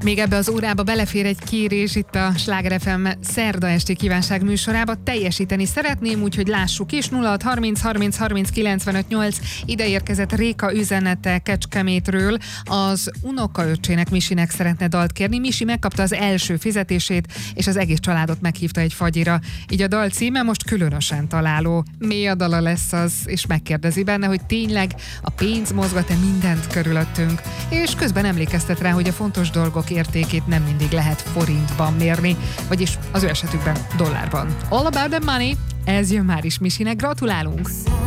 Még ebbe az órába belefér egy kérés itt a Sláger FM szerda esti kívánság műsorába. Teljesíteni szeretném, úgyhogy lássuk is. 0630 30 30 95 8. Ide érkezett Réka üzenete Kecskemétről. Az unokaöccsének, Misinek szeretne dalt kérni. Misi megkapta az első fizetését, és az egész családot meghívta egy fagyira. Így a dal címe most különösen találó. Mi a dala lesz az, és megkérdezi benne, hogy tényleg a pénz mozgat-e mindent körülöttünk. És közben emlékeztet rá, hogy a fontos dolgok értékét nem mindig lehet forintban mérni, vagyis az ő esetükben dollárban. All about the money, ez jön már is Misinek, gratulálunk!